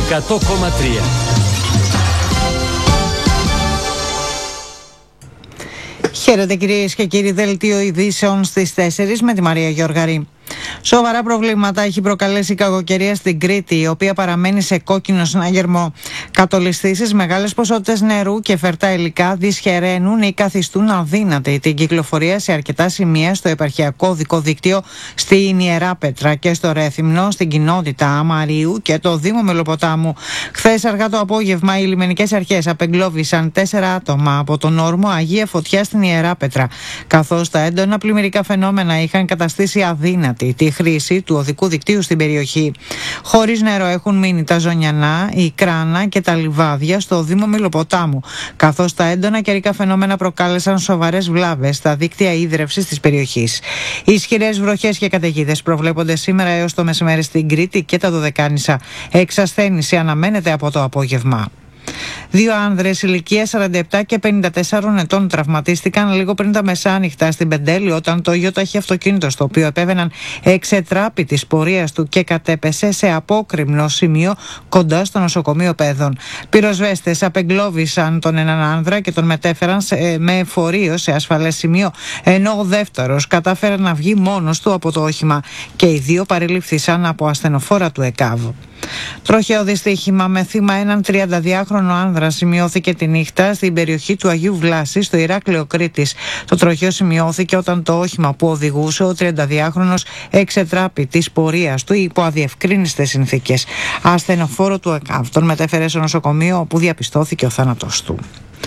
100,3. Χαίρετε κυρίες και κύριοι, δελτίο ειδήσεων στις 4 με τη Μαρία Γιώργαρη. Σοβαρά προβλήματα έχει προκαλέσει η κακοκαιρία στην Κρήτη, η οποία παραμένει σε κόκκινο συναγερμό. Κατολισθήσεις, μεγάλες ποσότητες νερού και φερτά υλικά δυσχεραίνουν ή καθιστούν αδύνατη την κυκλοφορία σε αρκετά σημεία στο επαρχιακό οδικό δίκτυο στην Ιεράπετρα και στο Ρέθυμνο, στην κοινότητα Αμαρίου και το Δήμο Μελοποτάμου. Χθες αργά το απόγευμα, οι λιμενικές αρχές απεγκλώβησαν 4 άτομα από τον όρμο Αγία Φωτιά στην Ιεράπετρα, καθώς τα έντονα πλημμυρικά φαινόμενα είχαν καταστήσει αδύνατη τη χρήση του οδικού δικτύου στην περιοχή. Χωρίς νερό έχουν μείνει τα Ζωνιανά, η Κράνα και τα Λιβάδια στο Δήμο Μελοποτάμου, καθώς τα έντονα καιρικά φαινόμενα προκάλεσαν σοβαρές βλάβες στα δίκτυα ίδρευσης της περιοχής. Ισχυρές βροχές και καταιγίδες προβλέπονται σήμερα έως το μεσημέρι στην Κρήτη και τα Δωδεκάνησα. Εξασθένηση αναμένεται από το απόγευμα. 2 άνδρες ηλικίας 47 και 54 ετών τραυματίστηκαν λίγο πριν τα μεσάνυχτα στην Πεντέλη όταν το ιοταχή αυτοκίνητο στο οποίο επέβαιναν εξετράπη της πορείας του και κατέπεσε σε απόκρημνο σημείο κοντά στο νοσοκομείο Πέδων. Πυροσβέστες απεγκλώβησαν τον έναν άνδρα και τον μετέφεραν με φορείο σε ασφαλές σημείο, ενώ ο δεύτερος κατάφερε να βγει μόνος του από το όχημα και οι 2 παρελήφθησαν από ασθενοφόρα του ΕΚΑΒ. Τροχαίο δυστύχημα με θύμα έναν 32χρονο άνδρα σημειώθηκε τη νύχτα στην περιοχή του Αγίου Βλάση στο Ηράκλειο Κρήτης. Το τροχαίο σημειώθηκε όταν το όχημα που οδηγούσε ο 32χρονος εξετράπη της πορείας του υπό αδιευκρίνιστες συνθήκες. Ασθενοφόρο του ΕΚΑΒ τον μετέφερε στο νοσοκομείο όπου διαπιστώθηκε ο θάνατος του.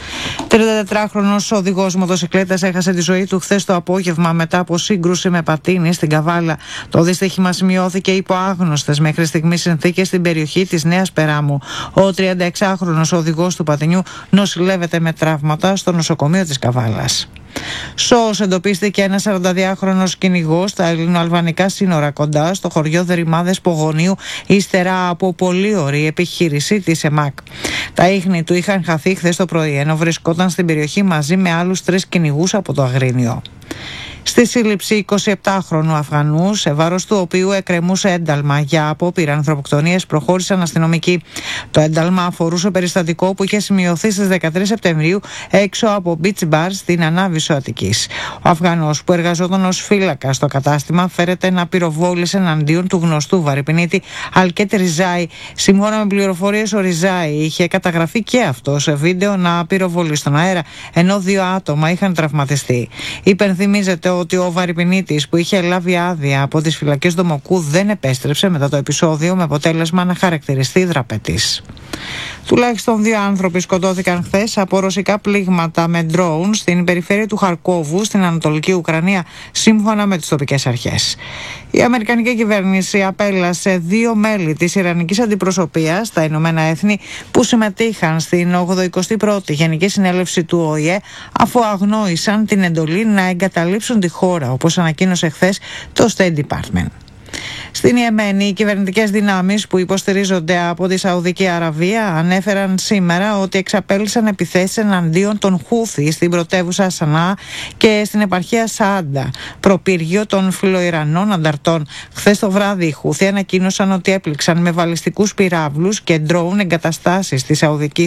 34χρονος οδηγός μοτοσικλέτας έχασε τη ζωή του χθες το απόγευμα μετά από σύγκρουση με πατίνι στην Καβάλα. Το δυστύχημα σημειώθηκε υπό άγνωστες μέχρι στιγμής συνθήκες στην περιοχή της Νέας Περάμου. Ο 36χρονος οδηγός του πατινιού νοσηλεύεται με τραύματα στο νοσοκομείο της Καβάλας. Σώος εντοπίστηκε ένας 42χρονος κυνηγός στα ελληνοαλβανικά σύνορα κοντά στο χωριό Δερημάδες Πογονίου, ύστερα από πολύωρη επιχείρηση της ΕΜΑΚ. Τα ίχνη του είχαν χαθεί χθες το πρωί, ενώ βρισκόταν στην περιοχή μαζί με άλλους 3 κυνηγούς από το Αγρίνιο. Στη σύλληψη 27χρονου Αφγανού, σε βάρος του οποίου εκκρεμούσε ένταλμα για απόπειρα ανθρωποκτονίας, προχώρησαν αστυνομικοί. Το ένταλμα αφορούσε περιστατικό που είχε σημειωθεί στις 13 Σεπτεμβρίου έξω από beach bar στην Ανάβησο Αττικής. Ο Αφγανός, που εργαζόταν ως φύλακα στο κατάστημα, φέρεται να πυροβόλησε εναντίον του γνωστού βαρυπινίτη Αλκέτ Ριζάη. Σύμφωνα με πληροφορίες, ο Ριζάη είχε καταγραφεί και αυτό σε βίντεο να πυροβολεί στον αέρα, ενώ 2 άτομα είχαν τραυματιστεί. Υπενθυμίζεται ότι ο βαρυπινίτης, που είχε λάβει άδεια από τις φυλακές Δομοκού, δεν επέστρεψε μετά το επεισόδιο, με αποτέλεσμα να χαρακτηριστεί δραπετής. Τουλάχιστον 2 άνθρωποι σκοτώθηκαν χθες από ρωσικά πλήγματα με drone στην περιφέρεια του Χαρκόβου στην Ανατολική Ουκρανία, σύμφωνα με τις τοπικές αρχές. Η Αμερικανική κυβέρνηση απέλασε 2 μέλη της Ιρανικής αντιπροσωπείας στα Ηνωμένα Έθνη που συμμετείχαν στην 81η Γενική Συνέλευση του ΟΗΕ, αφού αγνόησαν την εντολή να εγκαταλείψουν τη χώρα, όπως ανακοίνωσε χθες το State Department. Στην Ιεμένη, οι κυβερνητικές δυνάμεις που υποστηρίζονται από τη Σαουδική Αραβία ανέφεραν σήμερα ότι εξαπέλυσαν επιθέσεις εναντίον των Χούθι στην πρωτεύουσα Σανά και στην επαρχία Σαάντα, προπύργιο των φιλοϊρανών ανταρτών. Χθες το βράδυ, οι Χούθι ανακοίνωσαν ότι έπληξαν με βαλιστικούς πυράβλους και ντρόουν εγκαταστάσεις της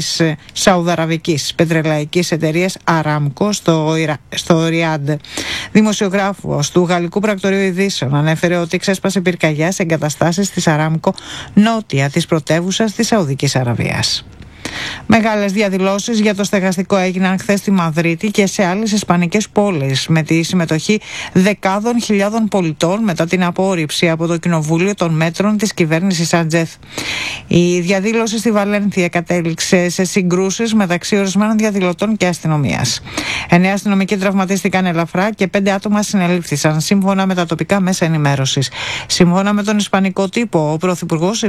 Σαουδαραβικής πετρελαϊκής εταιρείας Αράμκο στο Ριάντ. Δημοσιογράφος του Γαλλικού Πρακτορείου Ειδήσεων ανέφερε ότι ξέσπασε πυρκαγιά σε εγκαταστάσεις της Αράμκο νότια της πρωτεύουσας της Σαουδικής Αραβίας. Μεγάλες διαδηλώσεις για το στεγαστικό έγιναν χθες στη Μαδρίτη και σε άλλες ισπανικές πόλεις, με τη συμμετοχή δεκάδων χιλιάδων πολιτών μετά την απόρριψη από το Κοινοβούλιο των μέτρων της κυβέρνησης Σάντζεθ. Η διαδήλωση στη Βαλένθια κατέληξε σε συγκρούσεις μεταξύ ορισμένων διαδηλωτών και αστυνομίας. 9 αστυνομικοί τραυματίστηκαν ελαφρά και 5 άτομα συνελήφθησαν, σύμφωνα με τα τοπικά μέσα ενημέρωσης. Σύμφωνα με τον ισπανικό τύπο, ο πρωθυπουργός